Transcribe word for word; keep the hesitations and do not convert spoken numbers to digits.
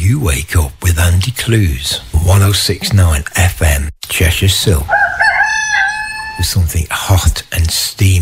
you wake up with Andy Clues, one oh six point nine F M, Cheshire Silk, with something hot and steamy.